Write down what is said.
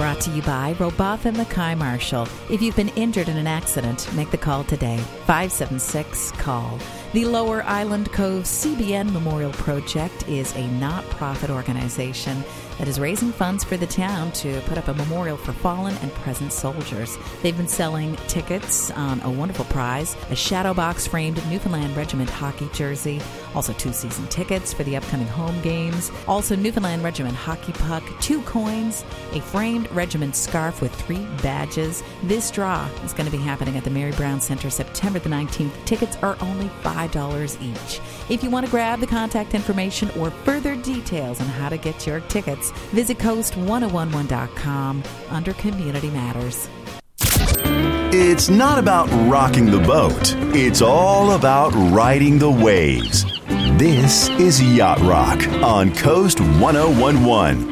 brought to you by Robotham Mackay Marshall. If you've been injured in an accident, make the call today. 576-CALL. The Lower Island Cove CBN Memorial Project is a not-profit organization that is raising funds for the town to put up a memorial for fallen and present soldiers. They've been selling tickets on a wonderful prize, a shadow box framed Newfoundland Regiment hockey jersey, also 2 season tickets for the upcoming home games, also Newfoundland Regiment hockey puck, 2 coins, a framed regiment scarf with 3 badges. This draw is going to be happening at the Mary Brown Center September the 19th. Tickets are only $5 each. If you want to grab the contact information or further details on how to get your tickets, visit coast1011.com under Community Matters. It's not about rocking the boat. It's all about riding the waves. This is Yacht Rock on Coast 1011.